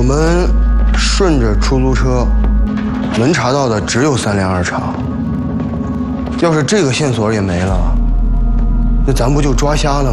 们顺着出租车能查到的只有3辆2厂。要是这个线索也没了，那咱不就抓瞎了吗？